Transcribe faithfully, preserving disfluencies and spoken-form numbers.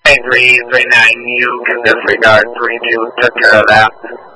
three, three nine, you can disregard three two, took care of that.